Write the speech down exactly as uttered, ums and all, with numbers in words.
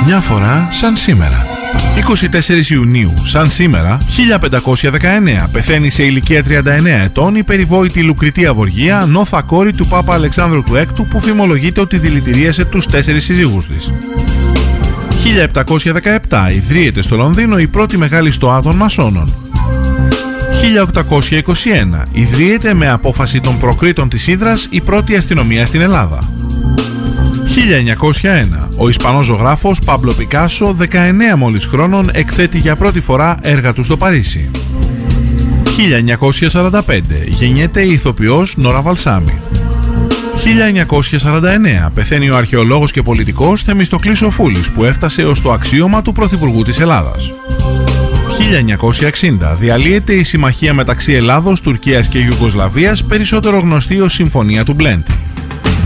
Μια φορά σαν σήμερα. είκοσι τέσσερις Ιουνίου, σαν σήμερα, χίλια πεντακόσια δεκαεννέα, πεθαίνει σε ηλικία τριάντα εννέα ετών η περιβόητη Λουκριτία Βοργία, νόθα κόρη του Πάπα Αλεξάνδρου του Έκτου, που φημολογείται ότι δηλητηρίασε τους τέσσερις σύζυγους της. χίλια επτακόσια δεκαεπτά, ιδρύεται στο Λονδίνο η πρώτη μεγάλη στοά των Μασόνων. χίλια οκτακόσια είκοσι ένα, ιδρύεται με απόφαση των προκρήτων της Ύδρας η πρώτη αστυνομία στην Ελλάδα. χίλια εννιακόσια ένα, ο Ισπανός ζωγράφος Πάμπλο Πικάσο, δεκαεννέα μόλις χρόνων, εκθέτει για πρώτη φορά έργα του στο Παρίσι. χίλια εννιακόσια σαράντα πέντε, γεννιέται η ηθοποιός Νόρα Βαλσάμι. χίλια εννιακόσια σαράντα εννέα, πεθαίνει ο αρχαιολόγος και πολιτικός Θεμιστοκλής Σοφούλης, που έφτασε ως το αξίωμα του Πρωθυπουργού της Ελλάδας. χίλια εννιακόσια εξήντα, διαλύεται η συμμαχία μεταξύ Ελλάδος, Τουρκίας και Ιουγκοσλαβίας, περισσότερο γνωστή ως Συμφωνία του Μπλέντι.